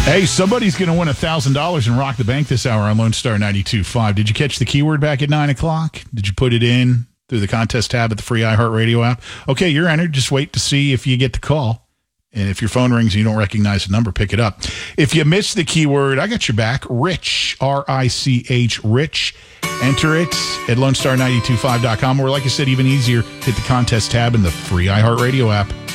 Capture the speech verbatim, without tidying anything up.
Hey, somebody's going to win one thousand dollars and rock the bank this hour on Lone Star ninety-two point five. Did you catch the keyword back at nine o'clock? Did you put it in through the contest tab at the free iHeartRadio app? Okay, you're entered. Just wait to see if you get the call. And if your phone rings and you don't recognize the number, pick it up. If you miss the keyword, I got your back. Rich, R I C H, Rich. Enter it at lone star nine two five dot com. Or like I said, even easier, hit the contest tab in the free iHeartRadio app.